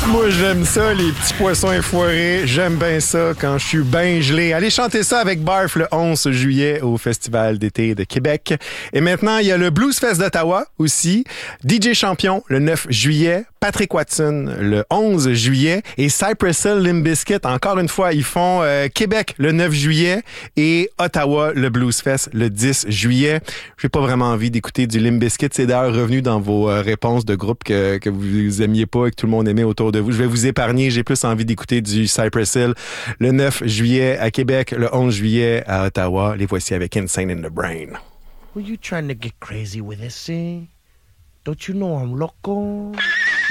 Moi, j'aime ça, les petits poissons effoirés. J'aime bien ça quand je suis bien gelé. Allez chanter ça avec Barf le 11 juillet au Festival d'été de Québec. Et maintenant, il y a le Blues Fest d'Ottawa aussi. DJ Champion le 9 juillet. Patrick Watson le 11 juillet. Et Cypress Hill Limp Bizkit, encore une fois, ils font Québec le 9 juillet et Ottawa le Blues Fest le 10 juillet. J'ai pas vraiment envie d'écouter du Limp Bizkit. C'est d'ailleurs revenu dans vos réponses de groupe que vous aimiez pas et que tout le monde aimait autour de vous. Je vais vous épargner. J'ai plus envie d'écouter du Cypress Hill le 9 juillet à Québec, le 11 juillet à Ottawa. Les voici avec Insane in the Brain. Were you trying to get crazy with this, eh? Don't you know I'm loco?